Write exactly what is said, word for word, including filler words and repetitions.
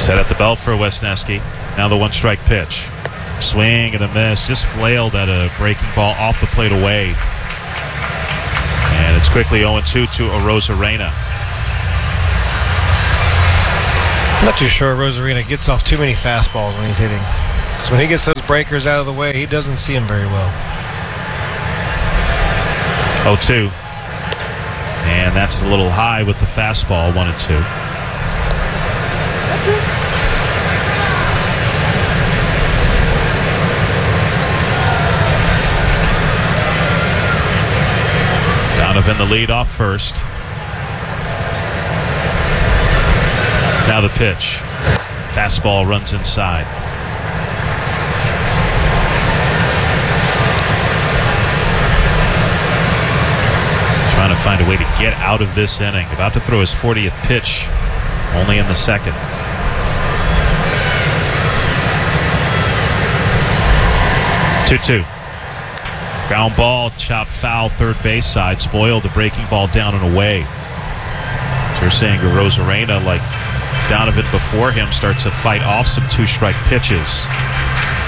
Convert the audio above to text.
Set at the belt for Wesneski. Now the one-strike pitch. Swing and a miss. Just flailed at a breaking ball off the plate away. And it's quickly oh two to Arozarena. I'm not too sure Arozarena gets off too many fastballs when he's hitting. Because when he gets those breakers out of the way, he doesn't see them very well. oh two. And that's a little high with the fastball, one and two. Donovan the lead off first. Now the pitch. Fastball runs inside. Trying to find a way to get out of this inning. About to throw his fortieth pitch, only in the second. two two. Ground ball, chopped foul, third base side. Spoiled the breaking ball down and away. So you're saying Arozarena, like Donovan before him, starts to fight off some two-strike pitches.